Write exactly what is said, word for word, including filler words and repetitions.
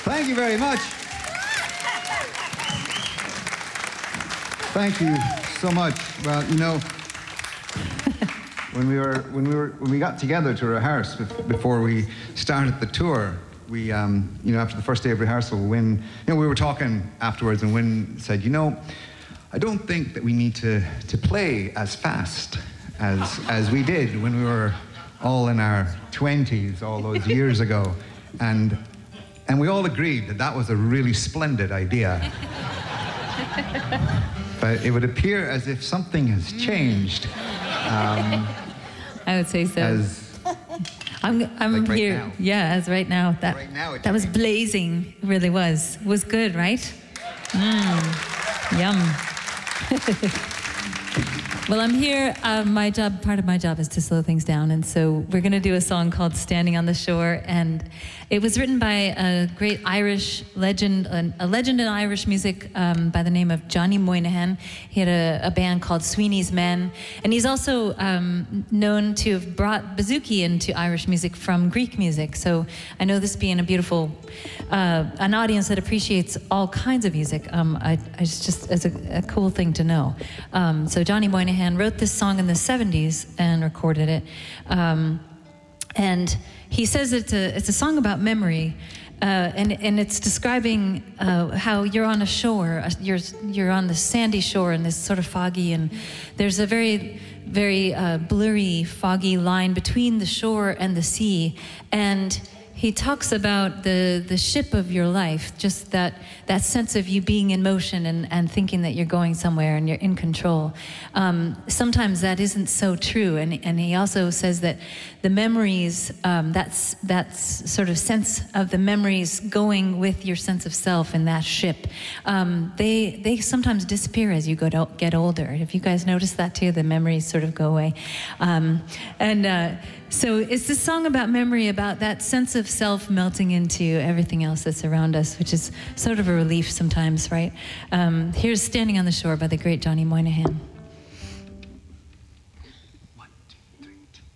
Thank you very much. Thank you so much. Well, you know, when we were when we were when we got together to rehearse before we started the tour, we um, you know, after the first day of rehearsal, Wynn, you know, we were talking afterwards, and Wynn said, you know, I don't think that we need to to play as fast as as we did when we were all in our twenties all those years ago, and and we all agreed that that was a really splendid idea. But it would appear as if something has changed. Um, I would say so. As I'm, I'm like right here. now. Yeah, as right now. That Right now it that was should blazing. It really was. It was good, right? Mmm. Yum. Well, I'm here. Uh, my job, part of my job is to slow things down, and so we're going to do a song called "Standing on the Shore," and it was written by a great Irish legend, a legend in Irish music um, by the name of Johnny Moynihan. He had a, a band called Sweeney's Men, and he's also um, known to have brought bouzouki into Irish music from Greek music. So I know this being a beautiful, uh, an audience that appreciates all kinds of music. Um, I, I it's just it's a, a cool thing to know. Um, so Johnny Moynihan wrote this song in the seventies and recorded it. Um, and he says it's a, it's a song about memory, uh, and, and it's describing uh, how you're on a shore, you're, you're on the sandy shore, and it's sort of foggy, and there's a very, very uh, blurry, foggy line between the shore and the sea. And he talks about the, the ship of your life, just that, that sense of you being in motion and, and thinking that you're going somewhere and you're in control. Um, sometimes that isn't so true, and, and he also says that the memories, um, that's, that's sort of sense of the memories going with your sense of self in that ship, um, they, they sometimes disappear as you go to, get older. Have you guys noticed that too? The memories sort of go away. Um, and uh, so it's this song about memory, about that sense of self melting into everything else that's around us, which is sort of a relief sometimes, right? Um, here's Standing on the Shore by the great Johnny Moynihan.